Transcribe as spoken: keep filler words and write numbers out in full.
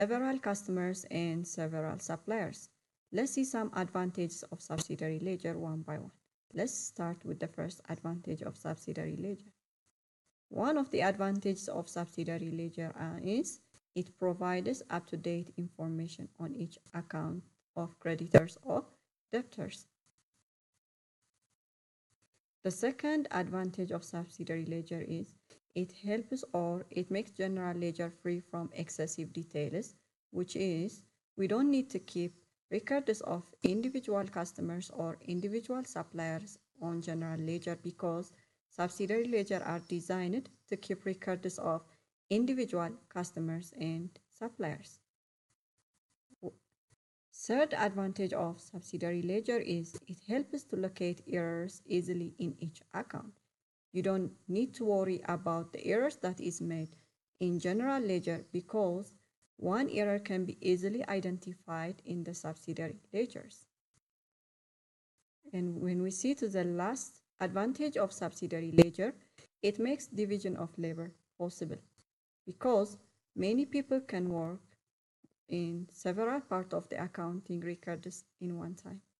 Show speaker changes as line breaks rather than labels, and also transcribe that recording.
several customers and several suppliers. Let's see some advantages of subsidiary ledger one by one. Let's start with the first advantage of subsidiary ledger. One of the advantages of subsidiary ledger is it provides up-to-date information on each account of creditors or debtors. The second advantage of subsidiary ledger is it helps or it makes general ledger free from excessive details, which is we don't need to keep records of individual customers or individual suppliers on general ledger because subsidiary ledger are designed to keep records of individual customers and suppliers. Third advantage of subsidiary ledger is it helps to locate errors easily in each account. You don't need to worry about the errors that is made in general ledger because one error can be easily identified in the subsidiary ledgers. And when we see to the last advantage of subsidiary ledger, it makes division of labor possible because many people can work in several parts of the accounting records in one time.